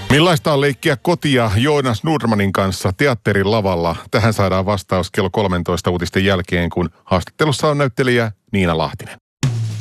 Millaista on leikkiä kotia Jonas Nordmanin kanssa teatterin lavalla? Tähän saadaan vastaus kello 13 uutisten jälkeen, kun haastattelussa on näyttelijä Niina Lahtinen.